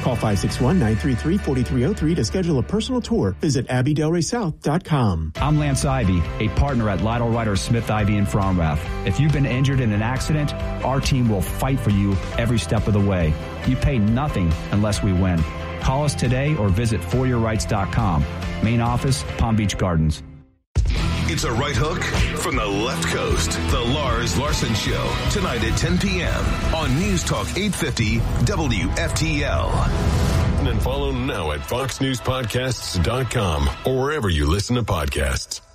Call 561-933-4303 to schedule a personal tour. Visit AbbeyDelraySouth.com. I'm Lance Ivy, a partner at Lytle Ryder Smith Ivy in Fromrath. If you've been injured in an accident, our team will fight for you every step of the way. You pay nothing unless we win. Call us today or visit foryourrights.com. Main office, Palm Beach Gardens. It's a right hook from the left coast. The Lars Larson Show, tonight at 10 p.m. on News Talk 850 WFTL. And follow now at foxnewspodcasts.com or wherever you listen to podcasts.